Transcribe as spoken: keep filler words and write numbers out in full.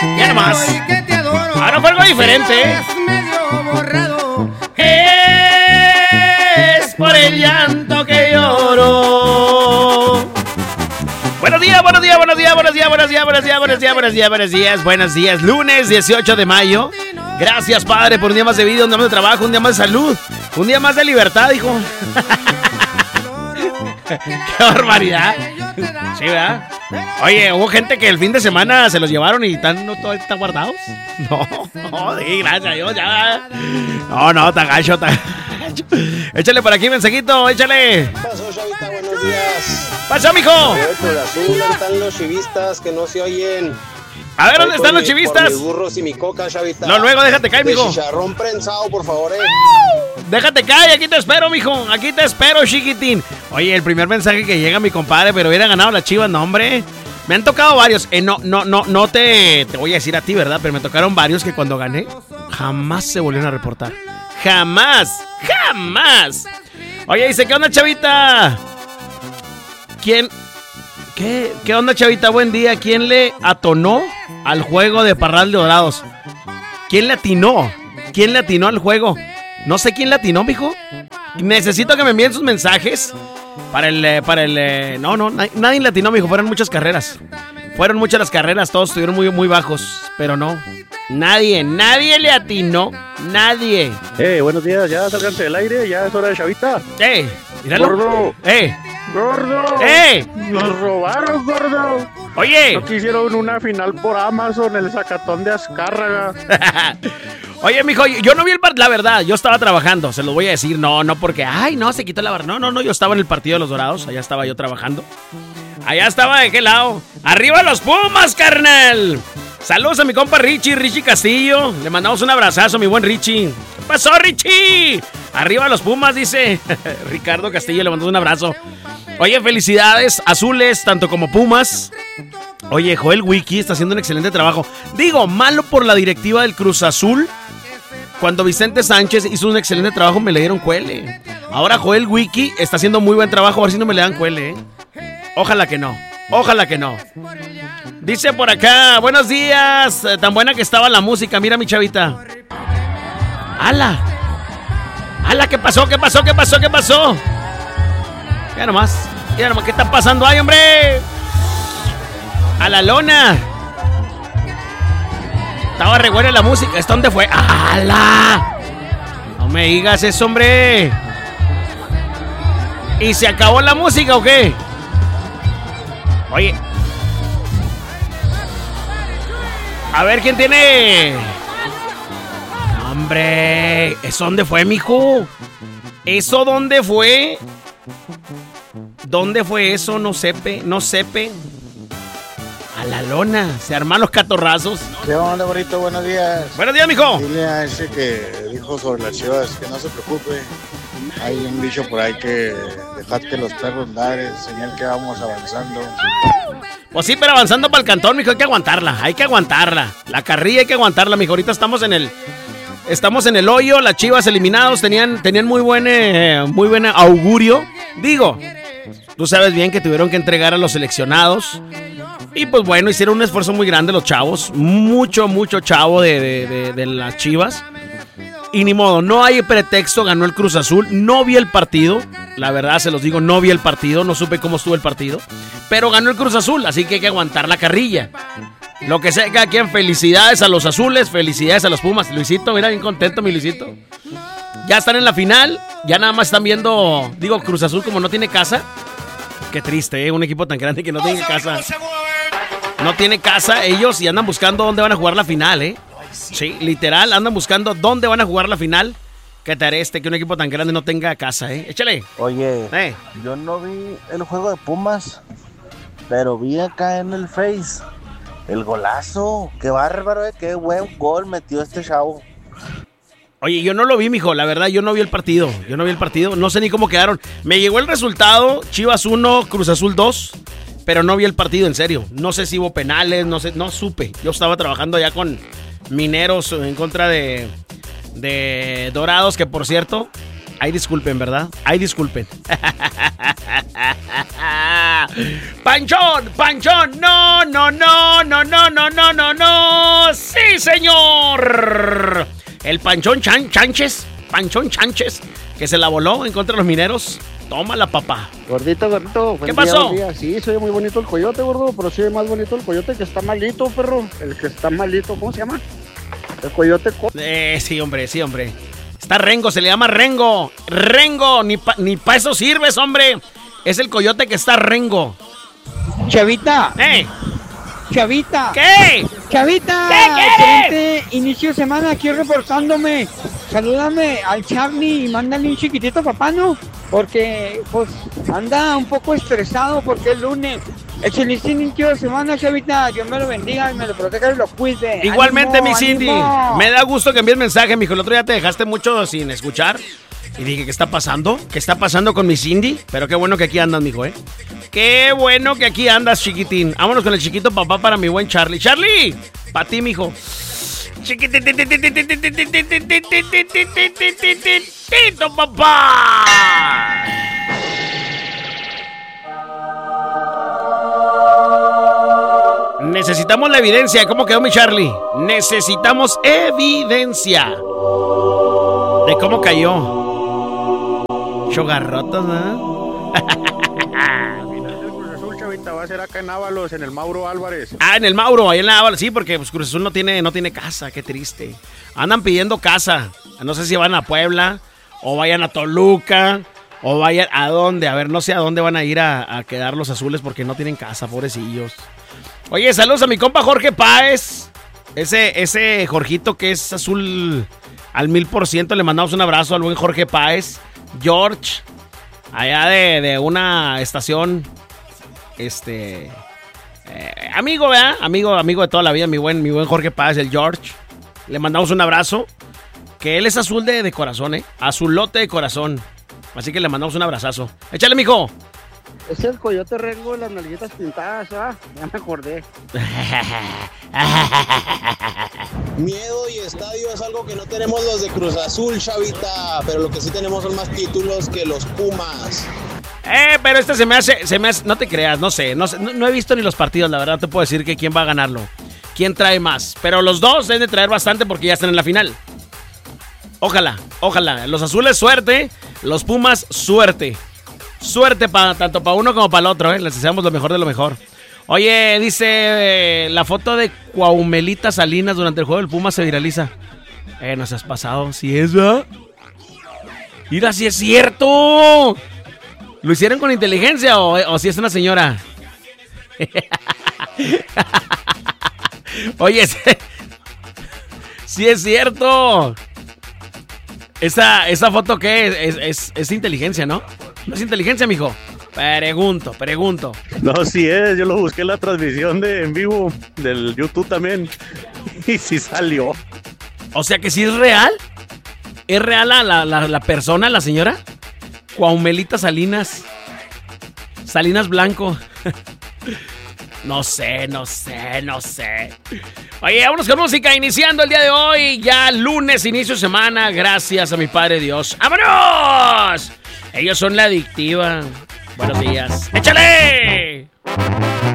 Ya nomás. Ahora fue algo diferente, ¿eh? Es por el llanto que lloro. Buenos días, buenos días, buenos días, buenos días, buenos días, buenos días, buenos días, buenos días, buenos días, buenos días. Lunes dieciocho de mayo. Gracias, Padre, por un día más de vida, un día más de trabajo, un día más de salud, un día más de libertad, hijo. ¡Qué barbaridad! Sí, ¿verdad? Oye, hubo gente que el fin de semana se los llevaron y están, ¿no todavía están guardados? No, no, sí, gracias a Dios, ya. No, no, está gacho, está gacho. Échale por aquí, mensajito, échale. ¿Qué pasó, Chavita? Buenos días. ¡Pasa, mijo! Por azul, ¿dónde están los chivistas que no se oyen? A ver, ¿dónde están los chivistas? Mis burros y mi coca, Chavita. No, luego déjate caer, mijo. Chicharrón prensado, por favor, eh. Déjate caer, aquí te espero, mijo. Aquí te espero, chiquitín. Oye, el primer mensaje que llega mi compadre, pero hubiera ganado las Chivas, no, hombre. Me han tocado varios. Eh, no, no, no, no te, te voy a decir a ti, ¿verdad? Pero me tocaron varios que cuando gané, jamás se volvieron a reportar. Jamás, jamás. Oye, dice, ¿qué onda, Chavita? ¿Quién? ¿Qué? ¿Qué onda, Chavita? Buen día. ¿Quién le atonó al juego de Parral de Dorados? ¿Quién le atinó? ¿Quién le atinó al juego? No sé quién le atinó, mijo. Necesito que me envíen sus mensajes para el... Para el no, no, nadie le atinó, mijo. Fueron muchas carreras. Fueron muchas las carreras. Todos estuvieron muy, muy bajos. Pero no. Nadie, nadie le atinó. Nadie. Eh, buenos días. Ya salganse del aire. Ya es hora de Chavita. Eh, míralo. Gordo. Eh. Gordo. ¡Eh! Nos robaron, gordo. Oye. No quisieron una final por Amazon, el Zacatón de Azcárraga. Oye, mijo, yo no vi el partido, la verdad, yo estaba trabajando, se los voy a decir, no, no porque, ay, no, se quitó la barra, no, no, no, yo estaba en el partido de los Dorados, allá estaba yo trabajando. Allá estaba, ¿de qué lado? ¡Arriba los Pumas, carnal! Saludos a mi compa Richie, Richie Castillo, le mandamos un abrazazo, mi buen Richie. ¿Qué pasó, Richie? Arriba los Pumas, dice Ricardo Castillo, le mandamos un abrazo. Oye, felicidades, azules, tanto como Pumas. Oye, Joel Wiki está haciendo un excelente trabajo. Digo, malo por la directiva del Cruz Azul. Cuando Vicente Sánchez hizo un excelente trabajo, me le dieron cuele. Ahora Joel Wiki está haciendo muy buen trabajo, a ver si no me le dan cuele, ¿eh? Ojalá que no, ojalá que no. Dice por acá, buenos días. Tan buena que estaba la música, mira mi Chavita. ¡Hala! ¡Hala! ¿Qué pasó? ¿Qué pasó? ¿Qué pasó? ¿Qué pasó? Ya nomás, ya nomás, ¿qué está pasando ahí, hombre? A la lona. Estaba re buena la música. ¿Esto dónde fue? ¡Hala! No me digas eso, hombre. ¿Y se acabó la música o qué? Oye. A ver, ¿quién tiene? Hombre, ¿eso dónde fue, mijo? ¿Eso dónde fue? ¿Dónde fue eso? No sepe, no sepe. A la lona, se arman los catorrazos. ¿Qué onda, bonito? Buenos días. Buenos días, mijo. Dile a ese que dijo sobre las Chivas que no se preocupe. Hay un dicho por ahí que dejad que los perros ladren, señal que vamos avanzando. Pues sí, pero avanzando para el cantón, mijo, hay que aguantarla, hay que aguantarla. La carrilla hay que aguantarla, mijo. Ahorita estamos en el... Estamos en el hoyo, las Chivas eliminados, tenían, tenían muy buen, eh, muy buen augurio. Digo, tú sabes bien que tuvieron que entregar a los seleccionados. Y pues bueno, hicieron un esfuerzo muy grande los chavos. Mucho, mucho chavo de, de, de, de las Chivas. Y ni modo, no hay pretexto, ganó el Cruz Azul. No vi el partido, la verdad se los digo, no vi el partido, no supe cómo estuvo el partido. Pero ganó el Cruz Azul, así que hay que aguantar la carrilla. Lo que sea, cada quien, felicidades a los azules, felicidades a los Pumas. Luisito, mira, bien contento mi Luisito. Ya están en la final, ya nada más están viendo, digo, Cruz Azul como no tiene casa. Qué triste, ¿eh? Un equipo tan grande que no tiene casa. No tiene casa ellos y andan buscando dónde van a jugar la final, ¿eh? Sí, literal, andan buscando dónde van a jugar la final. ¿Qué te haré este que un equipo tan grande no tenga casa, eh? Échale. Oye, eh. yo no vi el juego de Pumas, pero vi acá en el Face el golazo. Qué bárbaro, eh, qué buen gol metió este chavo. Oye, yo no lo vi, mijo, la verdad, yo no vi el partido. Yo no vi el partido, no sé ni cómo quedaron. Me llegó el resultado, Chivas uno, Cruz Azul dos, pero no vi el partido, en serio. No sé si hubo penales, no sé, no supe. Yo estaba trabajando ya con Mineros en contra de, de Dorados, que por cierto, ay, disculpen, ¿verdad? Ay, disculpen. Panchón, Panchón, no, no, no, no, no, no, no, no, no. por el Panchón Chan Chánchez, Panchón Chánchez, que se la voló en contra de los Mineros. Tómala, papá. Gordito, gordito. ¿Qué pasó? Día, día. Sí, soy muy bonito el coyote, gordo, pero sí es más bonito el coyote que está malito, perro. El que está malito, ¿cómo se llama? El coyote. Co- Eh, sí, hombre, sí, hombre. Está rengo, se le llama rengo. Rengo, ni pa, ni pa eso sirves, hombre. Es el coyote que está rengo. Chavita. ¡Eh! Chavita. ¿Qué? Chavita. ¿Qué quieres? Excelente inicio de semana aquí reportándome. Salúdame al Charlie y mándale un chiquitito a papá, ¿no? Porque, pues, anda un poco estresado porque es lunes. Excelente inicio de semana, Chavita. Dios me lo bendiga y me lo proteja y lo cuide. Igualmente, ¡Ánimo, mi Cindy. ánimo! Me da gusto que envíes mensaje, mijo. El otro día te dejaste mucho sin escuchar. Y dije, ¿qué está pasando? ¿Qué está pasando con mi Cindy? Pero qué bueno que aquí andas, mijo, ¿eh? Qué bueno que aquí andas, chiquitín. Vámonos con el chiquito papá para mi buen Charlie. ¡Charlie! Para ti, mijo. Chiquitito, papá. Necesitamos la evidencia. ¿Cómo quedó mi Charlie? Necesitamos evidencia de cómo cayó. Chogarrotos, ¿no? Va a ser acá en Ábalos, en el Mauro Álvarez. Ah, en el Mauro, ahí en la Ábalos. Sí, porque pues, Cruz Azul no tiene, no tiene casa, qué triste. Andan pidiendo casa. No sé si van a Puebla, o vayan a Toluca, o vayan a dónde. A ver, no sé a dónde van a ir a, a quedar los azules porque no tienen casa, pobrecillos. Oye, saludos a mi compa Jorge Páez. Ese, ese Jorgito que es azul al mil por ciento. Le mandamos un abrazo al buen Jorge Páez. George, allá de, de una estación. Este eh, amigo, ¿verdad? Amigo, amigo de toda la vida, mi buen, mi buen Jorge Páez, el George. Le mandamos un abrazo. Que él es azul de, de corazón, ¿eh? Azulote de corazón. Así que le mandamos un abrazazo. Échale, mijo. Es el coyote rengo de las nalguitas pintadas, ¿ah? Ya me acordé. Miedo y estadio es algo que no tenemos los de Cruz Azul, chavita. Pero lo que sí tenemos son más títulos que los Pumas. Eh, pero este se me hace, se me hace, no te creas, no sé, no sé, no, no he visto ni los partidos, la verdad, te puedo decir que quién va a ganarlo, quién trae más, pero los dos deben de traer bastante porque ya están en la final. Ojalá, ojalá, los azules suerte, los Pumas suerte, suerte para tanto para uno como para el otro, eh, les deseamos lo mejor de lo mejor. Oye, dice, eh, la foto de Cuaumelita Salinas durante el juego del Pumas se viraliza. Eh, no seas pasado, si es, ¿verdad? Mira, si es cierto. ¿Lo hicieron con inteligencia o, o si es una señora? Oye, sí es cierto. Esa, esa foto, ¿qué es? Es, es? Es inteligencia, ¿no? ¿No es inteligencia, mijo? Pregunto, pregunto. No, sí es. Yo lo busqué en la transmisión de en vivo del YouTube también. Y sí salió. O sea que sí es real. ¿Es real la, la, la, la persona, la señora? Cuaumelita Salinas. Salinas Blanco. No sé, no sé, no sé. Oye, vámonos con música. Iniciando el día de hoy. Ya lunes, inicio de semana. Gracias a mi Padre Dios. ¡Vámonos! Ellos son la adictiva. Buenos días. ¡Échale!